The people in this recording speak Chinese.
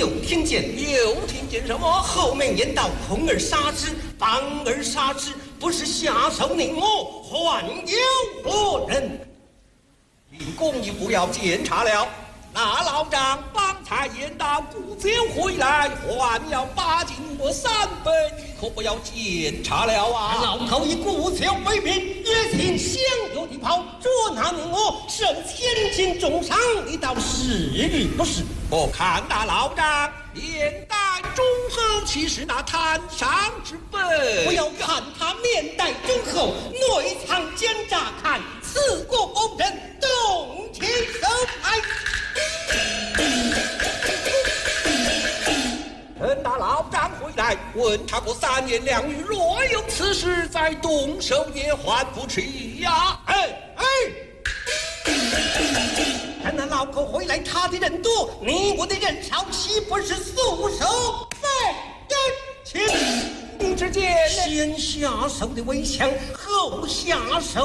又听见什么？ 后面言道：空而杀之，反而杀之，不是下手宁我，还有何人？ 林公，你不要检查了。那老张方才言道古酒回来，还要8斤我3杯，你可不要检查了啊！ 老头以故酒为名，野心相有地跑，捉拿你我，受千斤重伤，你倒是与不是？ 我看那老张面带忠厚，岂是那贪商之辈？ 不要看他面带忠厚，内藏奸诈，看四国公人动起手来。 等那老张回来，问他过3言2语，若有此事，再动手也还不迟呀！ 看那老口回来，他的人多，你我的人少，岂不是束手待人？ 你只见先下手的为强，后下手